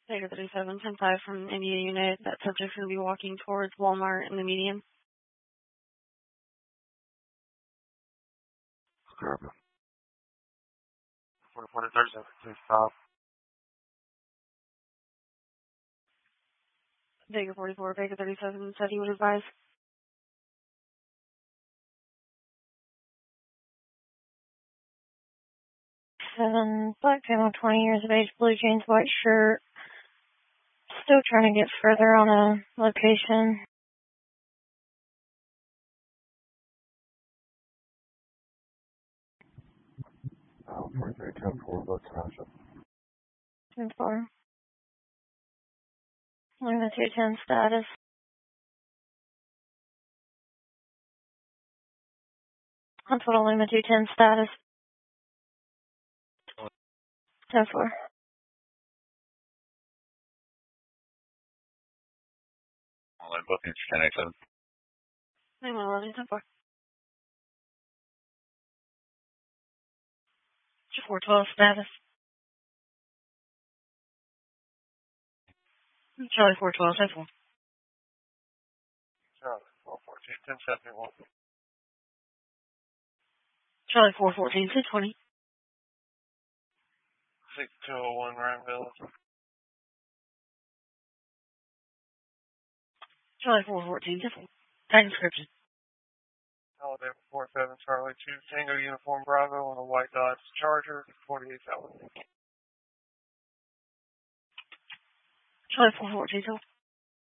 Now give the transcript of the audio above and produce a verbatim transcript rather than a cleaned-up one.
Vega thirty-seven, ten five from India unit. That subject's going to be walking towards Walmart in the median. Caravan. forty-four to thirty-seven, please stop. Vega forty-four, Vega thirty-seven said he would advise. Seven, black female, twenty years of age, blue jeans, white shirt. Still trying to get further on a location. Oh, forty-three, ten four, West Township. ten four. Lima two ten status. On total Lima two ten status. ten four. Online booking, ten eighty-seven. Lima eleven, ten four. four twelve status. Charlie four twelve, ten four. Charlie four fourteen, ten seventy-one. Charlie four fourteen, two twenty. six two oh one, Ryan Village. Charlie four fourteen, ten four. Tag description. Holiday four seven, Charlie two, Tango Uniform Bravo on a white Dodge Charger, forty-eight thousand. Charlie four fourteen, two.